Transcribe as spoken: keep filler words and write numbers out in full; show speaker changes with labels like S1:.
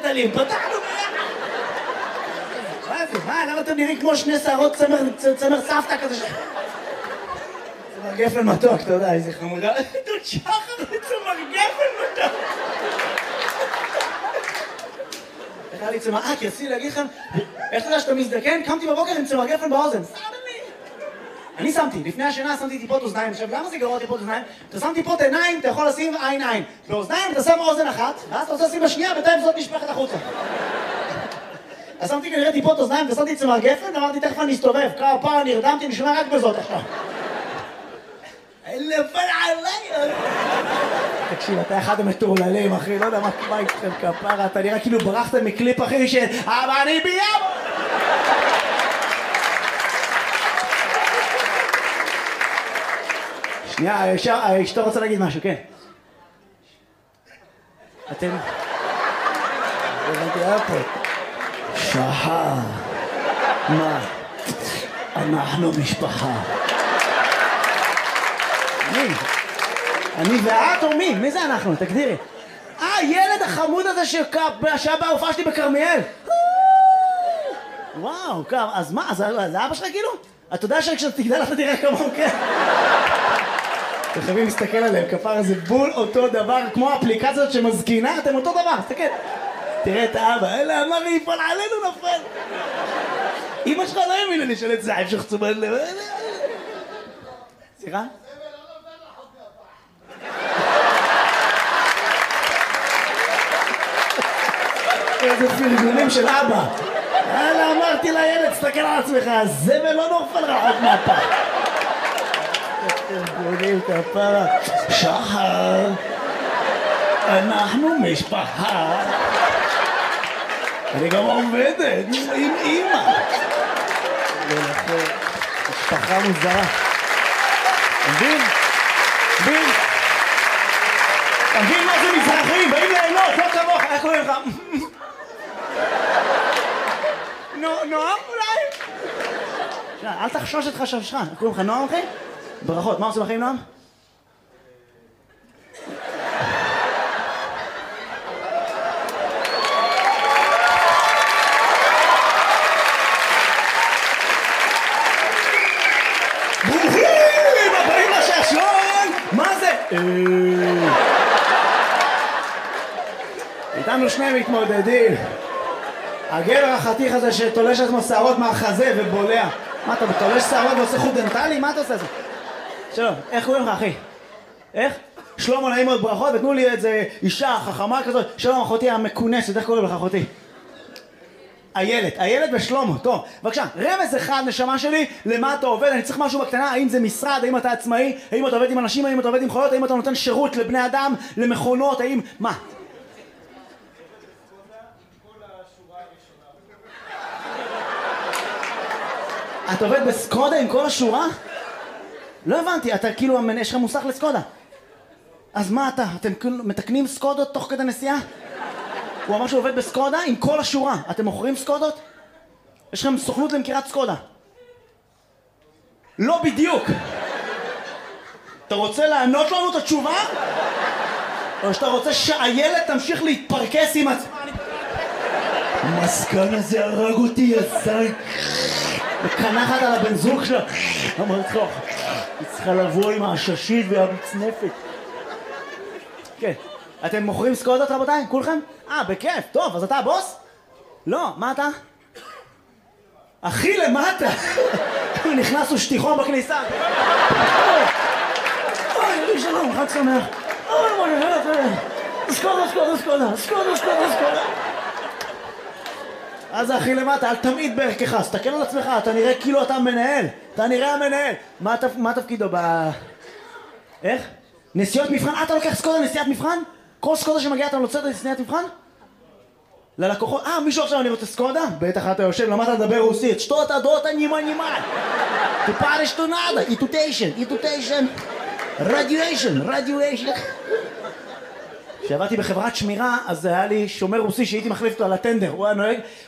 S1: לי, פתחנו ביחד. מה זה? מה? למה אתם נראים כמו שני שערות צמר סבתא כזה ש... צמר גפן מתוק, אתה יודע, איזה חמודה. דוד שחר לצמר גפן מתוק. איך היה לי צמר... אה, כי רציתי להגיד לכם, איך אתה יודע שאתה מזדקן? קמתי בבוקר עם צמר גפן באוזן. אני שמתי, לפני השינה שמתי טיפות אוזניים. עכשיו, למה זה גרוע טיפות אוזניים? אתה שם טיפות עיניים, אתה יכול לשים עין עין. באוזניים אתה שם אוזן אחת, ואז אתה רוצה לשים בשנייה, בינתיים זאת נשפכת החוצה. אז שמתי כנראה טיפות אוזניים, ושמתי צמר גפן, אמרתי, תכף אני אסתובב. כמה נרדמתי, נשמע רק בזאת עכשיו. לבן עליי! תקשיב, אתה אחד המטורללים, אחי, לא יודע מה איתכם כפרה, אתה נראה כאילו ברחתם מקליפ, אחי, של אבל אני ביאבו! שנייה, אשתו רוצה להגיד משהו, כן. אתם... הבנתי, היה פה. שחר. מה? אנחנו משפחה. מי? אני ואת או מי? מי זה אנחנו? תגדירי. אה, ילד החמוד הזה שהיה בהופעה שלי בכרמיאל. וואו, אז מה? זה אבא שלך כאילו? אתה יודע שכשאתה תגדל אתה תראה כמוהו, כן? אתם חייבים להסתכל עליהם, כפר זה בול אותו דבר, כמו האפליקציות שמזקינה, אתם אותו דבר, תסתכל. תראה את האבא, אלה אמר לי, יפעל עלינו נפל. אמא שלך לא האמינה לי של את זה, המשך צומת לב. סליחה? איזה פרגונים של אבא. אלה אמרתי לילד, תסתכל על עצמך, הזבל לא נורפל רחוק מהפח. פרגונים כפרה. שחר, אנחנו משפחה. אני גם עובדת עם אמא. משפחה מוזרה. מבין? מבין? מבין מה זה מזרחים? באים ליהנות, לא כמוך. איך קוראים לך? נועם אולי? אל תחשוש את חשבשך. איך קוראים לך נועם אחי? ברכות. מה עושים אחים נועם? ברוכים הבאים לשעשועון! מה זה? איתנו שני מתמודדים. הגבר החתיך הזה שתולש עצמו שערות מהחזה ובולע. מה אתה תולש שערות ועושה חוט דנטלי? מה אתה עושה את זה? שלום, איך קוראים לך אחי? איך? שלמה, נעים מאוד, ברכות, ותנו לי איזה אישה חכמה כזאת. שלום אחותי המכונסת, איך קוראים לך אחותי? איילת, איילת ושלמה, טוב, בבקשה, רמז אחד נשמה שלי, למה אתה עובד? אני צריך משהו בקטנה, האם זה משרד, האם אתה עצמאי, האם אתה עובד עם אנשים, האם אתה עובד עם חיות, האם אתה נותן שירות לבני אדם, למכונות, האם... מה? אתה עובד בסקודה עם כל השורה? לא הבנתי, אתה כאילו, יש לך מוסך לסקודה. אז מה אתה? אתם מתקנים סקודות תוך כדי נסיעה? הוא אמר שהוא עובד בסקודה עם כל השורה. אתם מוכרים סקודות? יש לכם סוכנות למכירת סקודה. לא בדיוק. אתה רוצה לענות לנו את התשובה? או שאתה רוצה שהילד תמשיך להתפרקס עם עצמה? המסכן הזה הרג אותי, יזן. וקנחת על הבן זוג שלה. אמרת לך, היא צריכה לבוא עם העששית והמצנפת. כן. אתם מוכרים סקודות רבותיי? כולכם? אה, בכיף. טוב, אז אתה הבוס? לא, מה אתה? הכי למטה. הוא נכנס ושטיחון בכניסה. אוי, שלום, חג שמח. אוי, מה זה? סקודה, סקודה, סקודה. סקודה, סקודה, סקודה. אז זה הכי למטה, אל תמיד בערכך, תסתכל על עצמך, אתה נראה כאילו אתה מנהל. אתה נראה המנהל. מה תפקידו ב... איך? נסיעות מבחן? אתה לוקח סקודה נסיעת מבחן? כל סקודה שמגיעה אתה נוצרת לנסיעת מבחן? ללקוחות? אה, מישהו עכשיו אני רוצה סקודה? בטח אתה יושב, למדת לדבר רוסית. שטו אתה דות הנימה נימה. Tu pares tu nada. Itutation, itutation. Radiation, radiation. כשעבדתי בחברת שמירה, אז היה לי שומר רוסי שהייתי מחליף אותו על הטנדר. הוא היה נוהג,